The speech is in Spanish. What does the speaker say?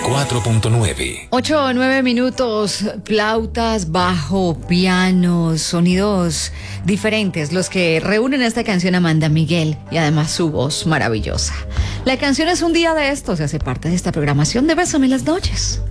94.9. 8 o 9 minutos, flautas, bajo, pianos, sonidos diferentes, los que reúnen esta canción Amanda Miguel y además su voz maravillosa. La canción es Un día de estos y hace parte de esta programación de Bésame las noches.